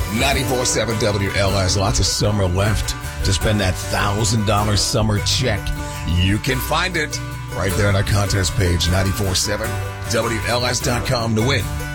94.7 WLS. Lots of summer left to spend that $1,000 summer check. You can find it right there on our contest page, 94.7WLS.com to win.